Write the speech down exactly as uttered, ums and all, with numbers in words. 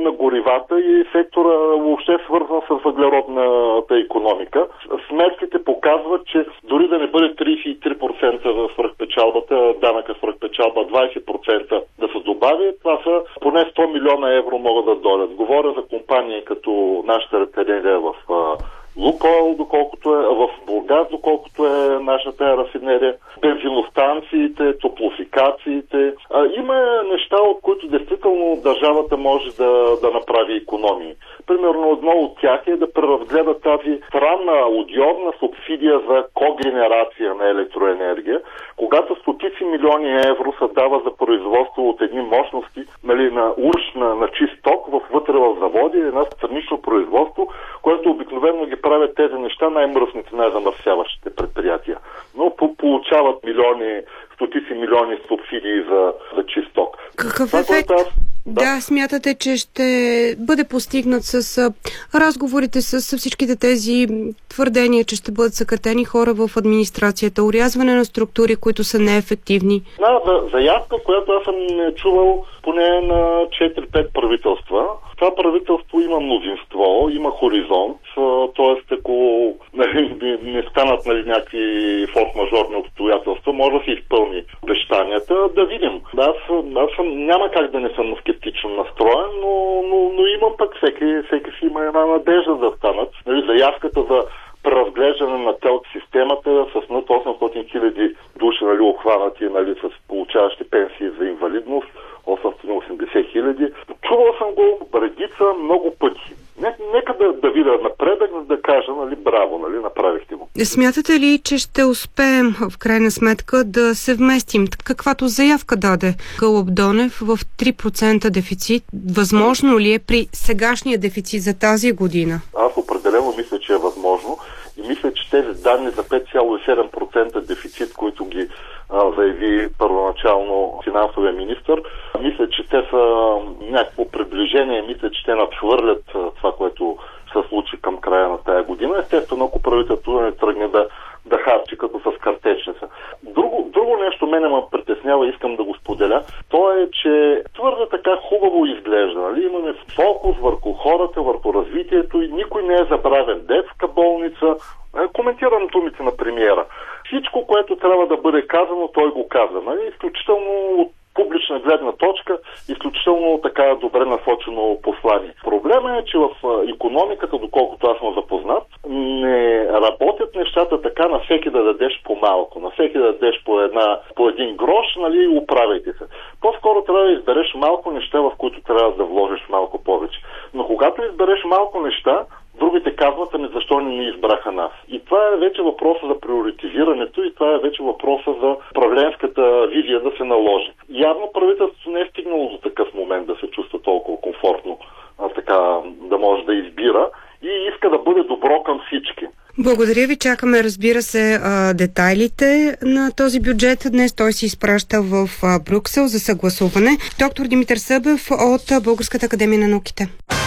на горивата и сектора въобще свързан с въглеродната икономика. Сметките показват, че дори да не бъде тридесет и три процента в свръхпечалбата, данъка свръхпечалба двадесет процента да се добави, това са поне сто милиона евро могат да дойдат. Говоря за компании като нашата рафинерия в Лукойл, доколкото е в Бургас, доколкото е нашата рафинерия, бензиностанциите, топлофикациите. А, има неща, от които действително държавата може да, да направи икономии. Примерно едно от тях е да преразгледа тази странна, одиозна субсидия за когенерация на електроенергия, когато стотици милиони евро се дава за производство от едни мощности, нали, на урш, на, на чист ток, в, вътре в заводи, една странично производство, което обикновено ги правят тези неща най-мръсните, най-замърсяващите предприятия. Но по- получават милиони, стотици милиони субсидии за, за чист ток. Какъв това, ефект? Аз... Да. да, смятате, че ще бъде постигнат с а, разговорите с, с всичките тези твърдения, че ще бъдат съкратени хора в администрацията, урязване на структури, които са неефективни? Да, за, заявка, която аз съм чувал поне на четири-пет правителства. Това правителство има мнозинство, има хоризонт, т.е. ако нали, не станат нали, някакви форс-мажорни обстоятелства, може да се изпълни обещанията. Да видим. Аз, аз съм, няма как да не съм скептично настроен, но, но, но имам пък всеки, всеки си има една надежда да станат. Нали, заявката за преразглеждане на телк системата с над осемстотин хиляди души нали, обхванати нали, с получаващи пенсии за инвалидност, осемстотин и осемдесет хиляди. Чувал съм го редица много пъти. Нека да, да видя напредък, да кажа, нали, браво, нали, направихте го. Смятате ли, че ще успеем в крайна сметка да се вместим, каквато заявка даде Гълъб Донев в три процента дефицит? Възможно ли е при сегашния дефицит за тази година? Аз определено мисля, че е възможно и мисля, че тези данни за пет цяло и седем процента дефицит, които ги а, заяви първоначално финансовия министър, мисля, че те са някакво приближение, мисля, че те надхвърлят това, което се случи към края на тая година. Естествено, ако правителството не тръгне да, да харчи като с картечница. Друго, друго нещо мене ме притеснява, искам да го споделя, то е, че твърде така хубаво изглежда. Нали? Имаме фокус върху хората, върху развитието и никой не е забравен. Детска болница, коментирам думите на премиера. Всичко, което трябва да бъде казано, той го каза. Нали? Изключително от публична гледна точка, изключително така добре насочено послание. Проблема е, че в икономиката, доколкото аз съм запознат, не работят нещата така на всеки да дадеш по-малко, на всеки да дадеш по, една, по един грош, нали, управяйте се. По-скоро трябва да избереш малко неща, в които трябва да вложиш малко повече. Но когато избереш малко неща, другите казват, ами защо не ни избраха нас. И това е вече въпроса за приоритизирането и това е вече въпроса за управленската визия да се наложи. Явно правителството не е стигнало до такъв момент да се чувства толкова комфортно, а така да може да избира и иска да бъде добро към всички. Благодаря ви. Чакаме, разбира се, детайлите на този бюджет. Днес той се изпраща в Брюксел за съгласуване. Доктор Димитър Събев от Българската академия на науките.